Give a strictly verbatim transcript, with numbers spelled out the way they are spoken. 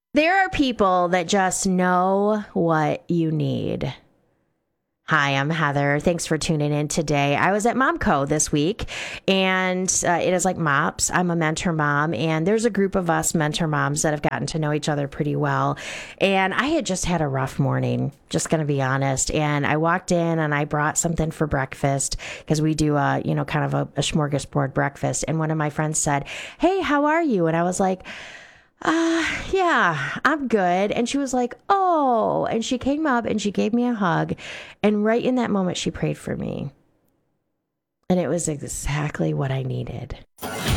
There are people that just know what you need. Hi, I'm Heather. Thanks for tuning in today. I was at Momco this week, and uh, it is like MOPS. I'm a mentor mom, and there's a group of us mentor moms that have gotten to know each other pretty well. And I had just had a rough morning, just going to be honest. And I walked in and I brought something for breakfast because we do a, you know, kind of a, a smorgasbord breakfast. And one of my friends said, "Hey, how are you?" And I was like, uh, yeah, I'm good. And she was like, "Oh," and she came up and she gave me a hug. And right in that moment, she prayed for me. And it was exactly what I needed.